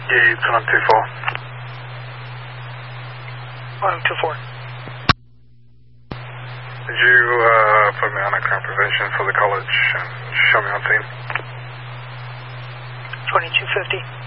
Gates 124. 124. Did you put me on a crime prevention for the college and show me on scene? 2250.